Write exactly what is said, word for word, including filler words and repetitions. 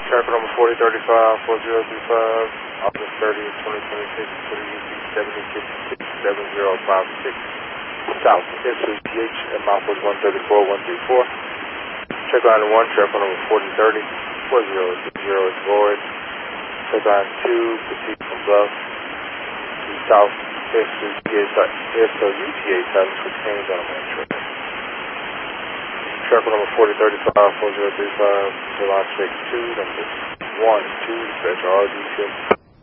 Traffic number forty thirty-five, four zero three five, August thirtieth, twenty twenty-six, for the U C seventy fifty-six, seven zero five six, South, S O G H, and mile forty-one thirty-four, one three four. Check line one, traffic number forty thirty, four zero zero is void. Check line two, proceed from Bluff to South, S O G H, S O U T H, silence for change on the track. Traffic number forty thirty-five, four zero three five, July six two, number one two, dispatch R D six.